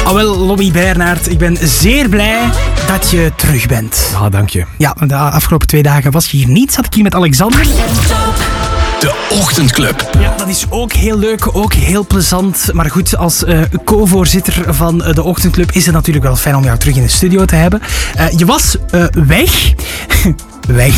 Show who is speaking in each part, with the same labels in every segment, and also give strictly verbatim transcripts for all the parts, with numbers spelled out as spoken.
Speaker 1: Ah, wel, Lobby Bernhard, ik ben zeer blij dat je terug bent.
Speaker 2: Ah, dank je.
Speaker 1: Ja, de afgelopen twee dagen was je hier niet. Zat ik hier met Alexander.
Speaker 3: De Ochtendclub.
Speaker 1: Ja, dat is ook heel leuk, ook heel plezant. Maar goed, als uh, co-voorzitter van uh, de Ochtendclub is het natuurlijk wel fijn om jou terug in de studio te hebben. Uh, je was uh, weg... Weg.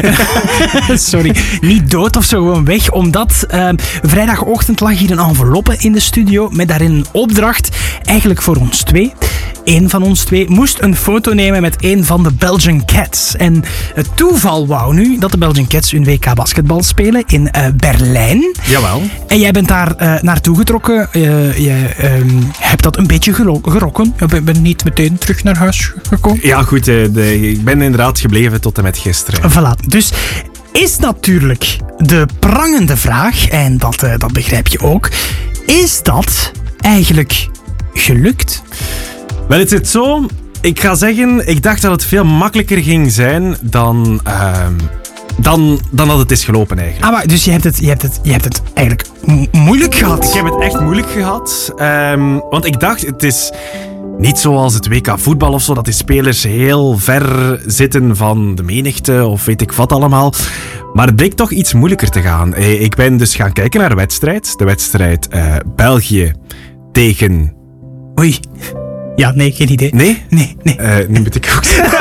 Speaker 1: Sorry, niet dood of zo, gewoon weg. Omdat uh, vrijdagochtend lag hier een enveloppe in de studio met daarin een opdracht. Eigenlijk voor ons twee. Eén van ons twee moest een foto nemen met een van de Belgian Cats. En het toeval wou nu dat de Belgian Cats hun W K basketbal spelen in uh, Berlijn.
Speaker 2: Jawel.
Speaker 1: En jij bent daar uh, naartoe getrokken. Uh, je uh, hebt dat een beetje gero- gerokken. Je bent niet meteen terug naar huis gekomen.
Speaker 2: Ja, goed. Uh, de, ik ben inderdaad gebleven tot en met gisteren.
Speaker 1: Voilà. Dus is natuurlijk de prangende vraag, en dat, uh, dat begrijp je ook, is dat eigenlijk gelukt?
Speaker 2: Wel, het zit zo. Ik ga zeggen, ik dacht dat het veel makkelijker ging zijn dan, uh, dan, dan dat het is gelopen eigenlijk.
Speaker 1: Ah, maar dus je hebt het, je hebt het, je hebt het eigenlijk mo- moeilijk gehad?
Speaker 2: Ik heb het echt moeilijk gehad. Um, want ik dacht, het is niet zoals het W K voetbal of zo, dat die spelers heel ver zitten van de menigte of weet ik wat allemaal. Maar het bleek toch iets moeilijker te gaan. Ik ben dus gaan kijken naar de wedstrijd. De wedstrijd uh, België tegen...
Speaker 1: Oei. Ja, nee, geen idee.
Speaker 2: Nee?
Speaker 1: Nee, nee.
Speaker 2: Uh, nu moet ik ook zeggen.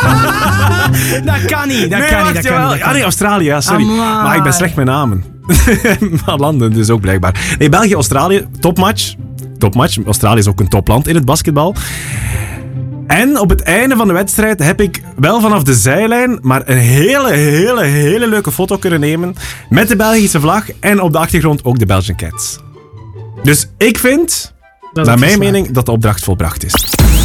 Speaker 1: Dat kan niet, dat
Speaker 2: nee,
Speaker 1: kan
Speaker 2: wacht,
Speaker 1: niet, dat
Speaker 2: jawel.
Speaker 1: kan niet.
Speaker 2: Ah nee, Australië, ja, sorry.
Speaker 1: Amai.
Speaker 2: Maar ik ben slecht met namen. Maar landen dus ook blijkbaar. Nee, België, Australië, topmatch. Topmatch. Australië is ook een topland in het basketbal. En op het einde van de wedstrijd heb ik wel vanaf de zijlijn maar een hele, hele, hele leuke foto kunnen nemen met de Belgische vlag en op de achtergrond ook de Belgian Cats. Dus ik vind,
Speaker 1: Dat
Speaker 2: naar
Speaker 1: is
Speaker 2: mijn
Speaker 1: waar.
Speaker 2: mening, dat de opdracht volbracht is.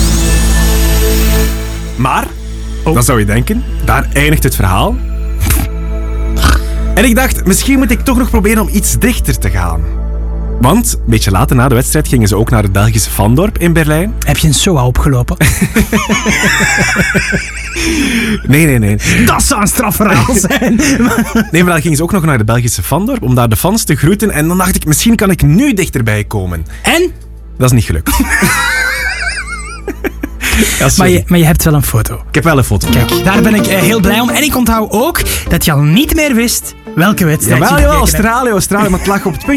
Speaker 2: Maar,
Speaker 1: Oh.
Speaker 2: dan zou je denken, daar eindigt het verhaal. En ik dacht, misschien moet ik toch nog proberen om iets dichter te gaan. Want, een beetje later na de wedstrijd gingen ze ook naar het Belgische Vandorp in Berlijn.
Speaker 1: Heb je een S O A opgelopen?
Speaker 2: Nee, nee, nee.
Speaker 1: Dat zou een strafverhaal zijn.
Speaker 2: Nee, maar dan gingen ze ook nog naar het Belgische Vandorp om daar de fans te groeten. En dan dacht ik, misschien kan ik nu dichterbij komen.
Speaker 1: En?
Speaker 2: Dat is niet gelukt. Ja,
Speaker 1: Maar
Speaker 2: sorry.
Speaker 1: je, maar je hebt wel een foto.
Speaker 2: Ik heb wel een foto.
Speaker 1: Kijk, daar ben ik eh, heel blij om. En ik onthoud ook dat je al niet meer wist welke wedstrijd
Speaker 2: Jawel,
Speaker 1: je
Speaker 2: jawel,
Speaker 1: gekeken hebt.
Speaker 2: Australië, Australië, maar het lag op het puntje.